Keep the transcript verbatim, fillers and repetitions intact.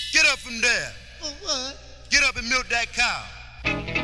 Get up from there. For what? Get up and milk that cow.